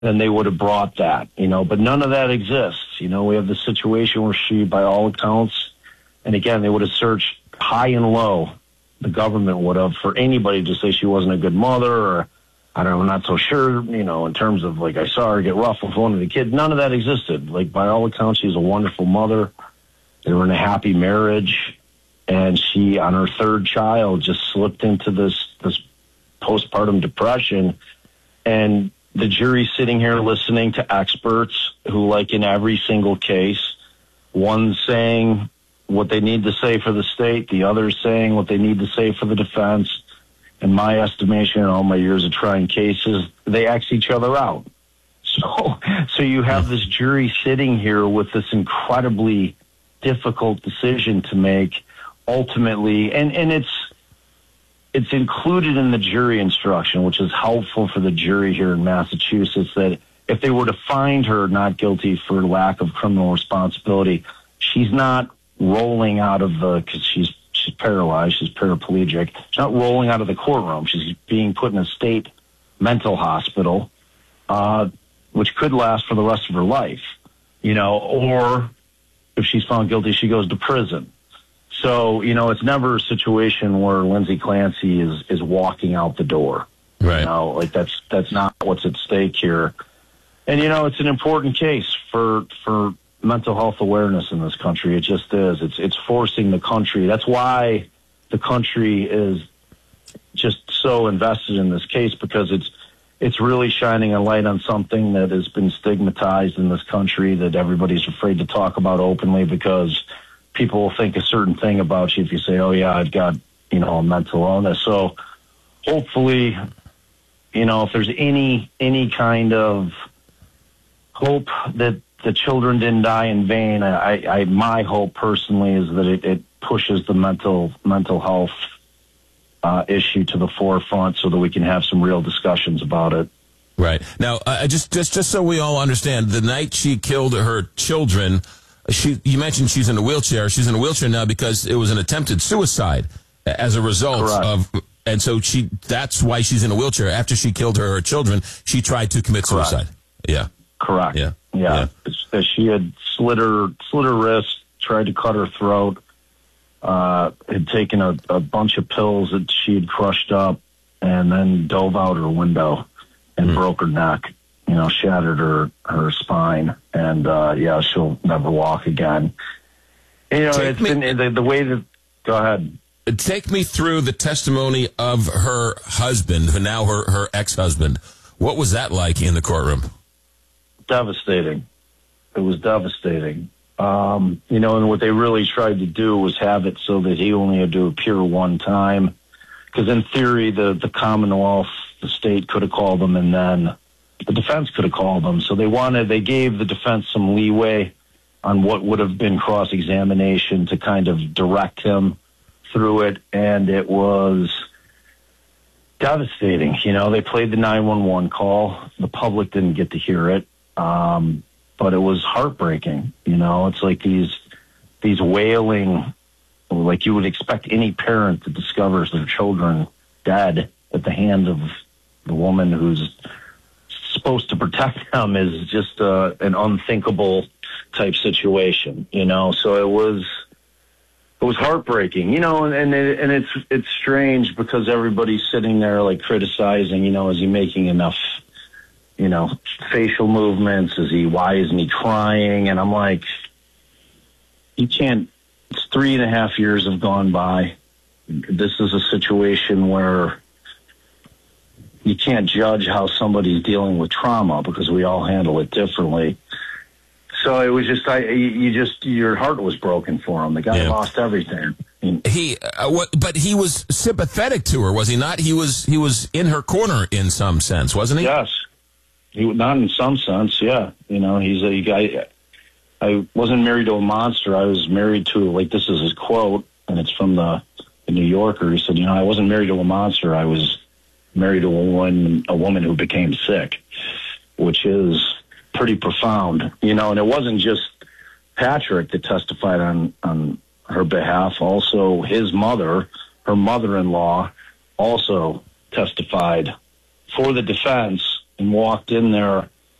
then they would have brought that, but none of that exists. We have the situation where she, by all accounts, and again, they would have searched high and low, the government would have, for anybody to say she wasn't a good mother, or I don't know, I'm not so sure, in terms of, like, I saw her get rough with one of the kids. None of that existed. Like, by all accounts, she's a wonderful mother. They were in a happy marriage, and she, on her third child, just slipped into this postpartum depression, and the jury's sitting here listening to experts who, like in every single case, one saying what they need to say for the state, the other saying what they need to say for the defense. In my estimation, in all my years of trying cases, they X each other out. So you have this jury sitting here with this incredibly difficult decision to make ultimately, and it's included in the jury instruction, which is helpful for the jury here in Massachusetts, that if they were to find her not guilty for lack of criminal responsibility, she's not rolling out of because she's paralyzed, she's paraplegic. She's not rolling out of the courtroom. She's being put in a state mental hospital, which could last for the rest of her life, or if she's found guilty, she goes to prison. So, it's never a situation where Lindsay Clancy is walking out the door. Right. Like that's not what's at stake here. And, it's an important case for mental health awareness in this country. It just is. It's forcing the country. That's why the country is just so invested in this case, because it's really shining a light on something that has been stigmatized in this country, that everybody's afraid to talk about openly, because people will think a certain thing about you if you say, oh yeah, I've got, a mental illness. So hopefully, if there's any kind of hope that the children didn't die in vain, my hope personally is that it pushes the mental health issue to the forefront so that we can have some real discussions about it. Right. Now, just so we all understand, the night she killed her children, you mentioned she's in a wheelchair. She's in a wheelchair now because it was an attempted suicide as a result of, and so that's why she's in a wheelchair. After she killed her children, she tried to commit suicide. Yeah. Correct. Yeah. She had slit her wrist, tried to cut her throat, had taken a bunch of pills that she had crushed up, and then dove out her window and broke her neck. Shattered her spine, and she'll never walk again. It's been the way that. Go ahead. Take me through the testimony of her husband, who now her ex-husband. What was that like in the courtroom? Devastating. It was devastating. And what they really tried to do was have it so that he only had to appear one time, because in theory, the Commonwealth, the state could have called him, and then the defense could have called them. So they gave the defense some leeway on what would have been cross-examination to kind of direct him through it. And it was devastating. They played the 911 call. The public didn't get to hear it. But it was heartbreaking. It's like these wailing, like you would expect any parent that discovers their children dead at the hands of the woman who's supposed to protect them, is just an unthinkable type situation, So it was heartbreaking, and it's strange because everybody's sitting there like criticizing, is he making enough, facial movements? Why isn't he crying? And I'm like, you can't. It's 3.5 years have gone by. This is a situation where you can't judge how somebody's dealing with trauma, because we all handle it differently. So it was just, your heart was broken for him. The guy lost everything. But he was sympathetic to her, was he not? He was in her corner in some sense, wasn't he? Yes. Not in some sense, yeah. He's a guy. I wasn't married to a monster. I was married to, this is his quote, and it's from the New Yorker. He said, I wasn't married to a monster. I was married to a woman who became sick, which is pretty profound, and it wasn't just Patrick that testified on her behalf. Also, his mother, her mother-in-law, also testified for the defense and walked in there